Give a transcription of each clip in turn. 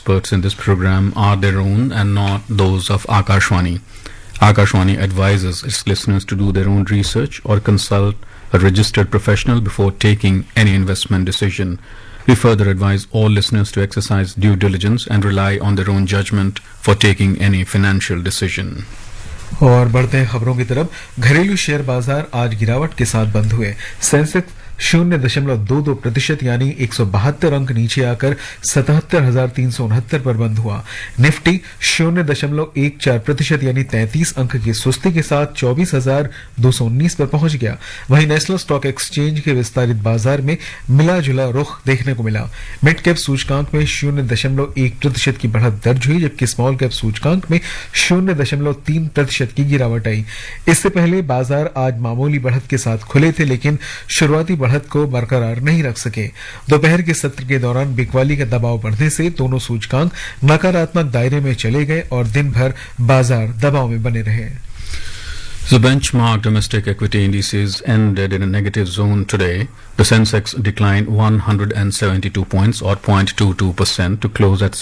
experts in this program are their own and not those of Akashwani. Akashwani advises its listeners to do their own research or consult a registered professional before taking any investment decision. We further advise all listeners to exercise due diligence and rely on their own judgment for taking any financial decision. और बढ़ते हैं खबरों की तरफ। घरेलू share बाजार आज गिरावट के साथ बंद हुए। सेंसेक्स 0.22% यानी 172 अंक नीचे आकर 77,369 पर बंद हुआ। निफ्टी 0.14% यानी 33 अंक की सुस्ती के साथ 24,219 पर पहुंच गया। वहीं नेशनल स्टॉक एक्सचेंज के विस्तारित बाजार में मिला जुला रुख देखने को मिला। मिड कैप सूचकांक में 0.1% की बढ़त दर्ज हुई, जबकि स्मॉल कैप सूचकांक में 0.3% की गिरावट आई। इससे पहले बाजार आज मामूली बढ़त के साथ खुले थे, लेकिन शुरुआती बढ़त को बरकरार नहीं रख सके। दोपहर के सत्र के दौरान बिकवाली का दबाव बढ़ने से दोनों सूचकांक नकारात्मक दायरे में चले गए और दिन भर बाजार दबाव में बने रहे। The benchmark domestic equity indices ended in a negative zone today. The Sensex declined 172 points or 0.22% to close at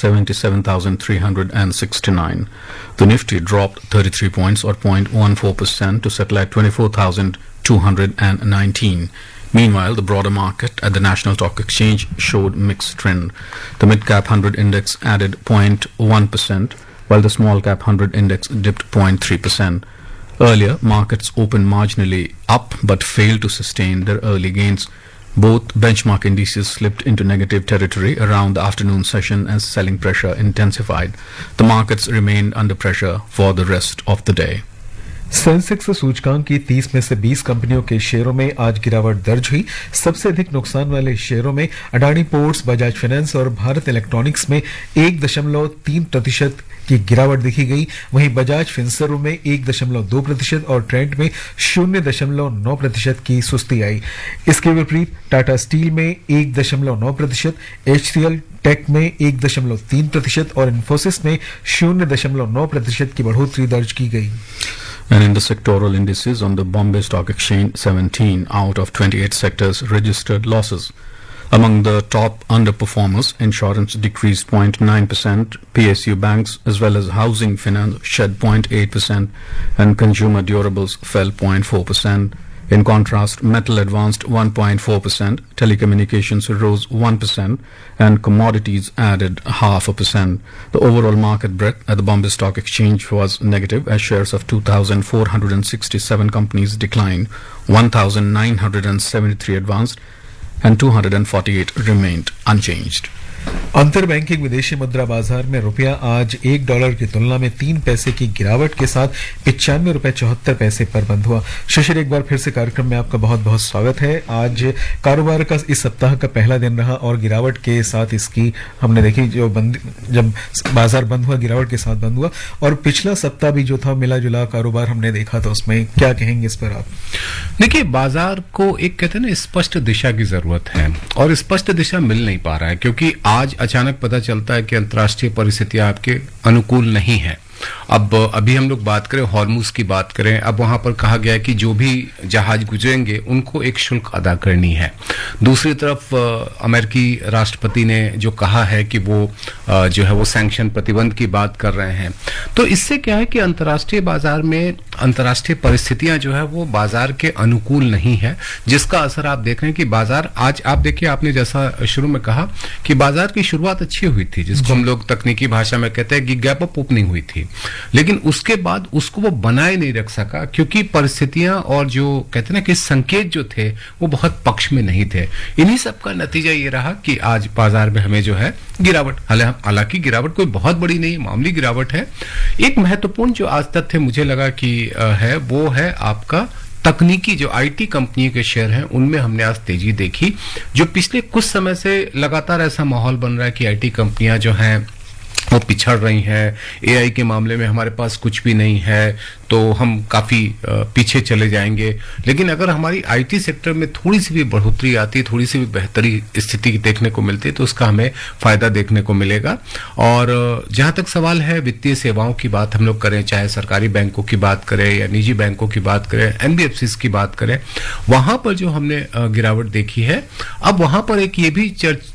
77,369. The Nifty dropped 33 points or 0.14% to settle at 24,219. Meanwhile, the broader market at the National Stock Exchange showed mixed trend. The mid-cap 100 index added 0.1%, while the small-cap 100 index dipped 0.3%. Earlier, markets opened marginally up but failed to sustain their early gains. Both benchmark indices slipped into negative territory around the afternoon session as selling pressure intensified. The markets remained under pressure for the rest of the day. Sensex सूचकांक की 30 में से 20 कंपनियों के शेयरों में आज गिरावट दर्ज हुई। सबसे अधिक नुकसान वाले शेयरों में अडानी पोर्ट्स, बजाज फाइनेंस और भारत इलेक्ट्रॉनिक्स में 1.3% की गिरावट देखी गई। वहीं बजाज फिनसर्व में 1.2% और ट्रेंट में 0.9% की सुस्ती आई। इसके विपरीत टाटा स्टील में 1.9%, HCL टेक में 1.3% और इन्फोसिस में 0.9% की बढ़ोतरी दर्ज की गई। And in the sectoral indices on the Bombay Stock Exchange, 17 out of 28 sectors registered losses. Among the top underperformers, insurance decreased 0.9%, PSU banks as well as housing finance shed 0.8%, and consumer durables fell 0.4%. In contrast, metal advanced 1.4%, telecommunications rose 1%, and commodities added 0.5%. The overall market breadth at the Bombay Stock Exchange was negative as shares of 2,467 companies declined, 1,973 advanced, and 248 remained unchanged. अंतर banking विदेशी मुद्रा बाजार में रुपया आज $1 की तुलना में 3 पैसे की गिरावट के साथ 95 रुपए 74 पैसे पर बंद हुआ। शिशिर, एक बार फिर से कार्यक्रम में आपका बहुत बहुत स्वागत है। आज कारोबार का इस सप्ताह का पहला दिन रहा और गिरावट के साथ इसकी हमने देखी जब बाजार बंद हुआ गिरावट के साथ बंद हुआ, और पिछला सप्ताह भी जो था मिला जुला कारोबार हमने देखा था। उसमें क्या कहेंगे इस पर आप? देखिए, बाजार को एक कहते हैं ना स्पष्ट दिशा की जरूरत है और स्पष्ट दिशा मिल नहीं पा रहा है, क्योंकि आज अचानक पता चलता है कि अंतर्राष्ट्रीय परिस्थितियां आपके अनुकूल नहीं है। अब अभी हम लोग बात करें हॉर्मुज की बात करें, अब वहां पर कहा गया है कि जो भी जहाज गुजरेंगे उनको एक शुल्क अदा करनी है। दूसरी तरफ अमेरिकी राष्ट्रपति ने जो कहा है कि वो जो है वो सैंक्शन प्रतिबंध की बात कर रहे हैं। तो इससे क्या है कि अंतर्राष्ट्रीय बाजार में अंतर्राष्ट्रीय परिस्थितियां जो है वो बाजार के अनुकूल नहीं है, जिसका असर आप देख रहे हैं कि बाजार आज आप देखिए, आपने जैसा शुरू में कहा कि बाजार की शुरुआत अच्छी हुई थी, जिसको हम लोग तकनीकी भाषा में कहते हैं कि गैप अप ओपनिंग हुई थी, लेकिन उसके बाद उसको वो बनाए नहीं रख सका, क्योंकि परिस्थितियां और जो कहते हैं ना कि संकेत जो थे वो बहुत पक्ष में नहीं थे। इन्हीं सब का नतीजा ये रहा कि आज बाजार में हमें जो है गिरावट, हालांकि गिरावट कोई बहुत बड़ी नहीं, मामूली गिरावट है। एक महत्वपूर्ण जो आज तथ्य मुझे लगा कि है वो है आपका तकनीकी जो आईटी कंपनी के शेयर हैं उनमें हमने आज तेजी देखी। जो पिछले कुछ समय से लगातार ऐसा माहौल बन रहा है कि आईटी कंपनियां जो हैं वो पिछड़ रही हैं, एआई के मामले में हमारे पास कुछ भी नहीं है तो हम काफी पीछे चले जाएंगे। लेकिन अगर हमारी आईटी सेक्टर में थोड़ी सी भी बढ़ोतरी आती, थोड़ी सी भी बेहतरी स्थिति देखने को मिलती है तो उसका हमें फायदा देखने को मिलेगा। और जहां तक सवाल है वित्तीय सेवाओं की बात हम लोग करें, चाहे सरकारी बैंकों की बात करें या निजी बैंकों की बात करें, एनबीएफसीज की बात करें, वहां पर जो हमने गिरावट देखी है, अब वहां पर एक ये भी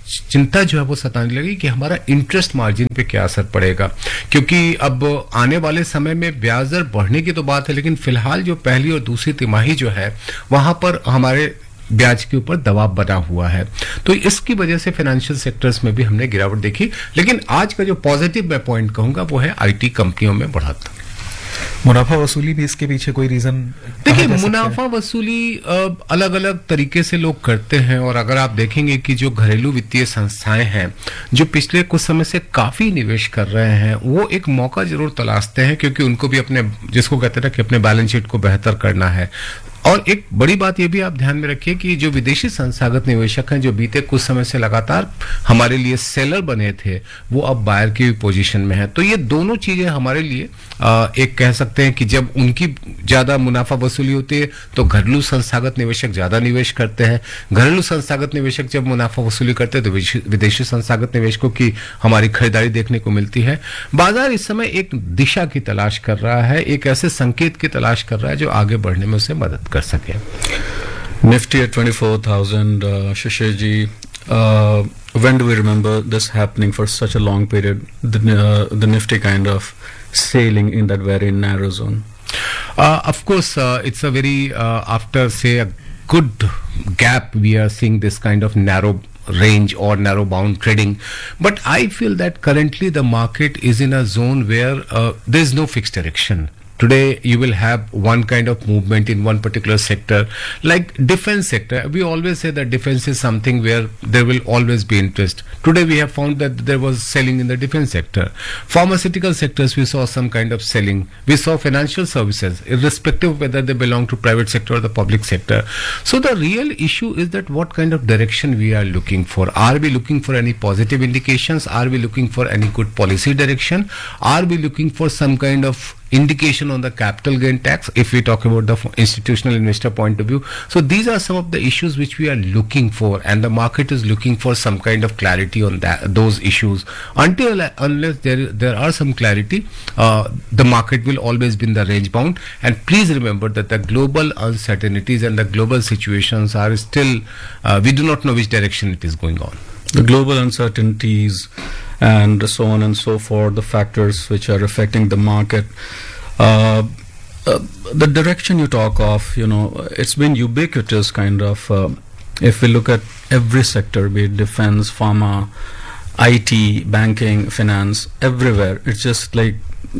चिंता जो है वो सताने लगी कि हमारा इंटरेस्ट मार्जिन पे क्या असर पड़ेगा, क्योंकि अब आने वाले समय में ब्याज दर बढ़ने की तो बात है, लेकिन फिलहाल जो पहली और दूसरी तिमाही जो है वहां पर हमारे ब्याज के ऊपर दबाव बना हुआ है। तो इसकी वजह से फाइनेंशियल सेक्टर्स में भी हमने गिरावट देखी। लेकिन आज का जो पॉजिटिव मैं पॉइंट कहूंगा वो है आईटी कंपनियों में बढ़त। मुनाफा वसूली भी इसके पीछे कोई रीजन? देखिए, मुनाफा वसूली अलग अलग तरीके से लोग करते हैं, और अगर आप देखेंगे कि जो घरेलू वित्तीय संस्थाएं हैं जो पिछले कुछ समय से काफी निवेश कर रहे हैं, वो एक मौका जरूर तलाशते हैं, क्योंकि उनको भी अपने, जिसको कहते हैं कि अपने बैलेंस शीट को बेहतर करना है। और एक बड़ी बात यह भी आप ध्यान में रखिए कि जो विदेशी संस्थागत निवेशक हैं जो बीते कुछ समय से लगातार हमारे लिए सेलर बने थे, वो अब बायर की पोजीशन में है। तो ये दोनों चीजें हमारे लिए एक कह सकते हैं कि जब उनकी ज्यादा मुनाफा वसूली होती है तो घरेलू संस्थागत निवेशक ज्यादा निवेश करते हैं, घरेलू संस्थागत निवेशक जब मुनाफा वसूली करते हैं तो विदेशी संस्थागत निवेशकों की हमारी खरीदारी देखने को मिलती है। बाजार इस समय एक दिशा की तलाश कर रहा है, एक ऐसे संकेत की तलाश कर रहा है जो आगे बढ़ने में उसे मदद कर सके। Nifty at 24,000, Shishir ji, when do we remember this happening for such a long period, the Nifty kind of sailing in that very narrow zone? Of course, it's a very, after say a good gap, we are seeing this kind of narrow range or narrow bound trading. But I feel that currently the market is in a zone where there is no fixed direction. Today you will have one kind of movement in one particular sector, like defense sector. We always say that defense is something where there will always be interest. Today we have found that there was selling in the defense sector. Pharmaceutical sectors, we saw some kind of selling. We saw financial services, irrespective of whether they belong to private sector or the public sector. So the real issue is that what kind of direction we are looking for. Are we looking for any positive indications? Are we looking for any good policy direction? Are we looking for some kind of indication on the capital gain tax, if we talk about the institutional investor point of view? So these are some of the issues which we are looking for, and the market is looking for some kind of clarity on those issues. Unless there are some clarity, the market will always be in the range bound. And please remember that the global uncertainties and the global situations are still, we do not know which direction it is going on. The global uncertainties and so on and so forth, the factors which are affecting the market, the direction you talk of, it's been ubiquitous kind of. If we look at every sector, be it defense, pharma, IT, banking, finance, everywhere, it's just like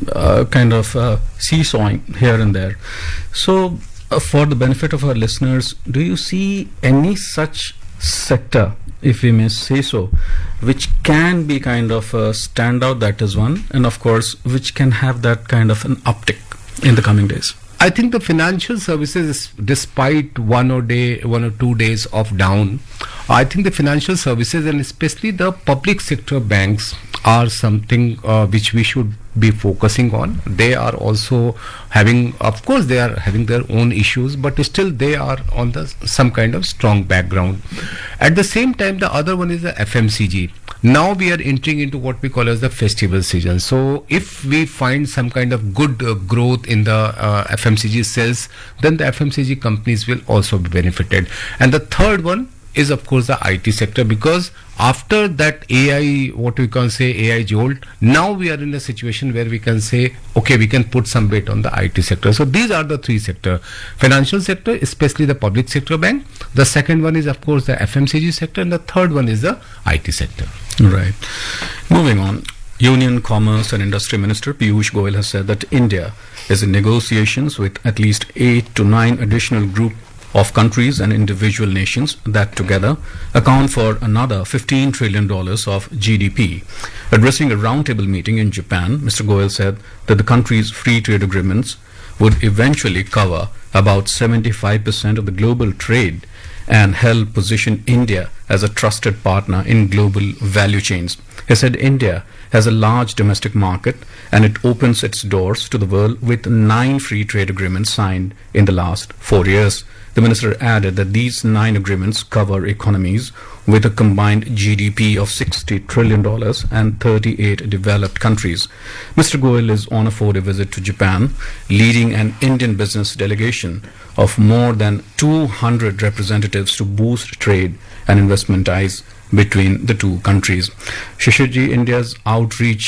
kind of seesawing here and there. So for the benefit of our listeners, do you see any such sector, if we may say so, which can be kind of a standout? That is one, and of course which can have that kind of an uptick in the coming days. I think the financial services, despite 1 or 2 days of down, I think the financial services and especially the public sector banks are something which we should be focusing on. They are also having, of course, they are having their own issues, but still they are on some kind of strong background. At the same time, the other one is the FMCG. Now we are entering into what we call as the festival season. So if we find some kind of good growth in the FMCG sales, then the FMCG companies will also be benefited. And the third one is of course the IT sector, because after that AI, what we can say AI jolt, now we are in a situation where we can say, okay, we can put some weight on the IT sector. So these are the three sector: financial sector, especially the public sector bank. The second one is of course the FMCG sector, and the third one is the IT sector. Right. Moving on. Union Commerce and Industry Minister Piyush Goyal has said that India is in negotiations with at least 8 to 9 additional group of countries and individual nations that together account for another $15 trillion of GDP. Addressing a roundtable meeting in Japan, Mr. Goyal said that the countries' free trade agreements would eventually cover about 75% of the global trade and help position India as a trusted partner in global value chains. He said India has a large domestic market and it opens its doors to the world with 9 free trade agreements signed in the last 4 years. The minister added that these 9 agreements cover economies with a combined GDP of $60 trillion and 38 developed countries. Mr. Goyal is on a 4-day visit to Japan, leading an Indian business delegation of more than 200 representatives to boost trade and investment ties between the two countries. Shishirji, India's outreach